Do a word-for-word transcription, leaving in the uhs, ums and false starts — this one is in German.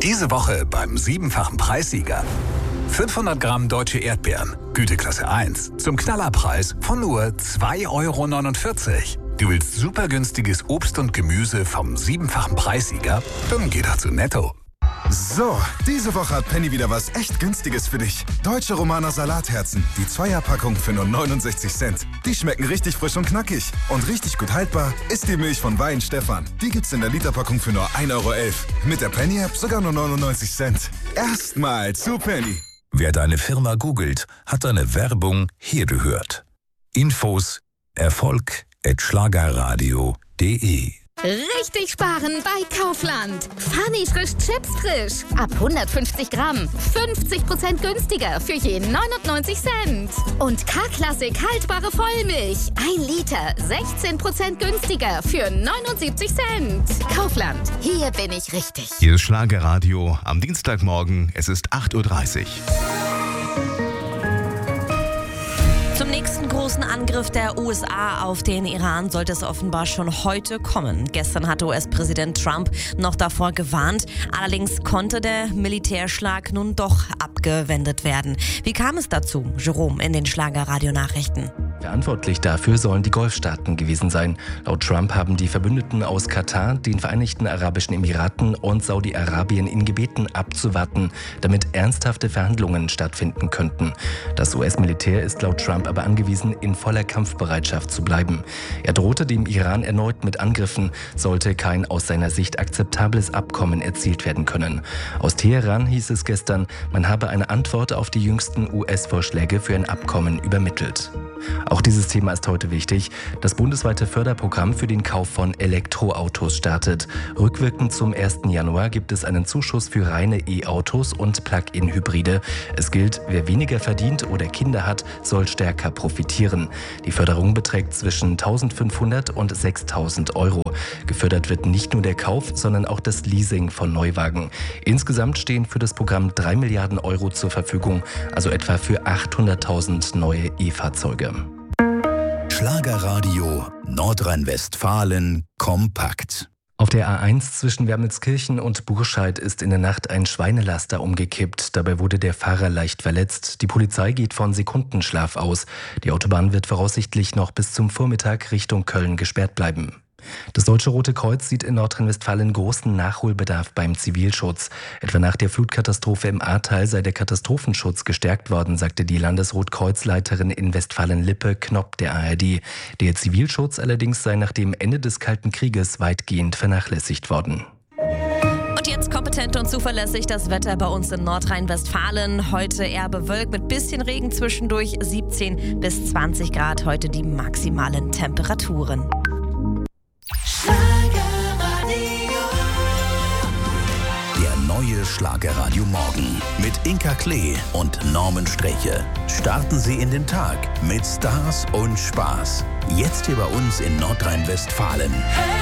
Diese Woche beim siebenfachen Preissieger. fünfhundert Gramm deutsche Erdbeeren, Güteklasse eins, zum Knallerpreis von nur zwei Euro neunundvierzig. Du willst super günstiges Obst und Gemüse vom siebenfachen Preissieger? Dann geh doch zu Netto. So, diese Woche hat Penny wieder was echt Günstiges für dich. Deutsche Romaner Salatherzen, die Zweierpackung für nur neunundsechzig Cent. Die schmecken richtig frisch und knackig. Und richtig gut haltbar ist die Milch von Wein Stefan. Die gibt's in der Literpackung für nur ein Euro elf. Mit der Penny-App sogar nur neunundneunzig Cent. Erstmal zu Penny. Wer deine Firma googelt, hat deine Werbung hier gehört. Infos Erfolg at schlagerradio punkt de. Richtig sparen bei Kaufland. Funny frisch Chips frisch. Ab hundertfünfzig Gramm. fünfzig Prozent günstiger für je neunundneunzig Cent. Und K-Klassik haltbare Vollmilch. ein Liter. sechzehn Prozent günstiger für neunundsiebzig Cent. Kaufland. Hier bin ich richtig. Hier ist Schlagerradio am Dienstagmorgen. Es ist acht Uhr dreißig. Zum nächsten großen Angriff der U S A auf den Iran sollte es offenbar schon heute kommen. Gestern hatte U S-Präsident Trump noch davor gewarnt. Allerdings konnte der Militärschlag nun doch abgewendet werden. Wie kam es dazu? Jerome in den Schlager-Radio-Nachrichten. Verantwortlich dafür sollen die Golfstaaten gewesen sein. Laut Trump haben die Verbündeten aus Katar, den Vereinigten Arabischen Emiraten und Saudi-Arabien ihn gebeten, abzuwarten, damit ernsthafte Verhandlungen stattfinden könnten. Das U S-Militär ist laut Trump aber angewiesen, in voller Kampfbereitschaft zu bleiben. Er drohte dem Iran erneut mit Angriffen, sollte kein aus seiner Sicht akzeptables Abkommen erzielt werden können. Aus Teheran hieß es gestern, man habe eine Antwort auf die jüngsten U S-Vorschläge für ein Abkommen übermittelt. Auch dieses Thema ist heute wichtig. Das bundesweite Förderprogramm für den Kauf von Elektroautos startet. Rückwirkend zum ersten Januar gibt es einen Zuschuss für reine E-Autos und Plug-in-Hybride. Es gilt, wer weniger verdient oder Kinder hat, soll stärker profitieren. Die Förderung beträgt zwischen eintausendfünfhundert und sechstausend Euro. Gefördert wird nicht nur der Kauf, sondern auch das Leasing von Neuwagen. Insgesamt stehen für das Programm drei Milliarden Euro zur Verfügung, also etwa für achthunderttausend neue E-Fahrzeuge. Schlagerradio Nordrhein-Westfalen kompakt. Auf der A eins zwischen Wermelskirchen und Burscheid ist in der Nacht ein Schweinelaster umgekippt. Dabei wurde der Fahrer leicht verletzt. Die Polizei geht von Sekundenschlaf aus. Die Autobahn wird voraussichtlich noch bis zum Vormittag Richtung Köln gesperrt bleiben. Das Deutsche Rote Kreuz sieht in Nordrhein-Westfalen großen Nachholbedarf beim Zivilschutz. Etwa nach der Flutkatastrophe im Ahrtal sei der Katastrophenschutz gestärkt worden, sagte die Landesrotkreuzleiterin in Westfalen-Lippe Knopp der A R D. Der Zivilschutz allerdings sei nach dem Ende des Kalten Krieges weitgehend vernachlässigt worden. Und jetzt kompetent und zuverlässig das Wetter bei uns in Nordrhein-Westfalen. Heute eher bewölkt mit bisschen Regen zwischendurch, siebzehn bis zwanzig Grad heute die maximalen Temperaturen. Der neue Schlagerradio Morgen mit Inka Klee und Norman Sträche. Starten Sie in den Tag mit Stars und Spaß. Jetzt hier bei uns in Nordrhein-Westfalen.